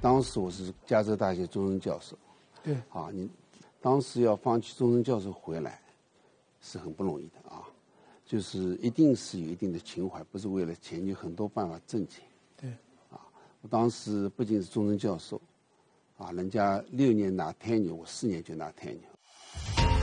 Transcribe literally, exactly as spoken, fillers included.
当时我是加州大学终身教授， 对， 啊，你当时要放弃终身教授回来，是很不容易的啊，就是一定是有一定的情怀，不是为了钱，有很多办法挣钱。 对， 啊，我当时不仅是终身教授，啊，人家六年拿 tenure，我四年就拿 tenure